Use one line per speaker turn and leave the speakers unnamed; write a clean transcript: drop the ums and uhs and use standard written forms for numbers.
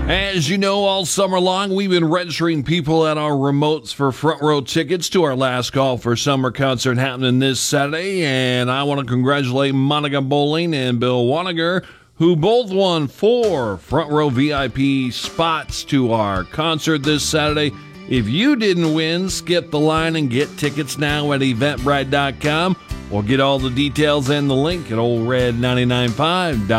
As you know, all summer long, we've been registering people at our remotes for front row tickets to our last call for summer concert happening this Saturday. And I want to congratulate Monica Bowling and Bill Waniger, who both won 4 front row VIP spots to our concert this Saturday. If you didn't win, skip the line and get tickets now at eventbrite.com or get all the details and the link at oldred995.com.